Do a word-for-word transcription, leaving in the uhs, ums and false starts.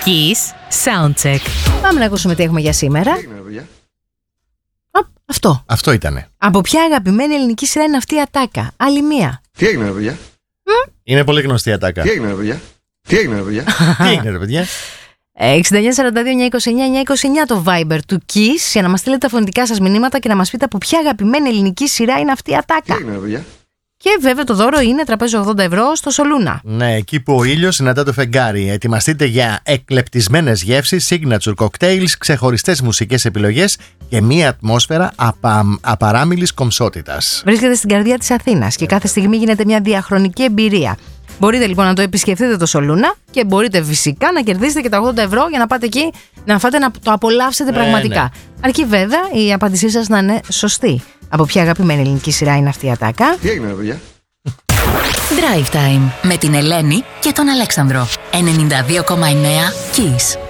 Kiss Soundcheck. Πάμε να ακούσουμε τι έχουμε για σήμερα. Τι έγινε, παιδιά? Α, αυτό. Αυτό ήτανε. Από ποια αγαπημένη ελληνική σειρά είναι αυτή η ατάκα? Άλλη μία. Τι έγινε, παιδιά? Είναι πολύ γνωστή η ατάκα. Τι έγινε, παιδιά? Τι έγινε, παιδιά? Τι έγινε, ρε παιδιά? εξήντα εννιά σαράντα δύο εννιακόσια είκοσι εννιά εννιακόσια είκοσι εννιά το Viber του Kiss για να μας στείλετε τα φωνητικά σας μηνύματα και να μας πείτε από ποια αγαπημένη ελληνική σειρά είναι αυτή η Τι ατάκα. έγινε, παιδιά? Και βέβαια το δώρο είναι τραπέζι ογδόντα ευρώ στο Σολούνα. Ναι, εκεί που ο ήλιος συναντά το φεγγάρι. Ετοιμαστείτε για εκλεπτισμένες γεύσεις, signature cocktails, ξεχωριστές μουσικές επιλογές και μία ατμόσφαιρα απα... απαράμιλης κομψότητας. Βρίσκεται στην καρδιά της Αθήνας και κάθε στιγμή γίνεται μια διαχρονική εμπειρία. Μπορείτε λοιπόν να το επισκεφτείτε το Σολούνα και μπορείτε φυσικά να κερδίσετε και τα ογδόντα ευρώ για να πάτε εκεί να φάτε να το απολαύσετε ναι, πραγματικά. Ναι. Αρκεί βέβαια η απάντησή σας να είναι σωστή. Από ποια αγαπημένη ελληνική σειρά είναι αυτή η ατάκα? Τι έγινε, παιδιά? Drive Time με την Ελένη και τον Αλέξανδρο. ενενήντα δύο κόμμα εννέα Kiss.